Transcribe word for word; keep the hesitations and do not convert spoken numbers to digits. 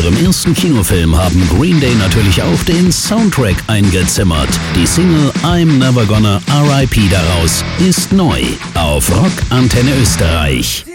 ihrem ersten Kinofilm haben Green Day natürlich auch den Soundtrack eingezimmert. Die Single I'm Never Gonna R I P daraus ist neu auf Rock Antenne Österreich.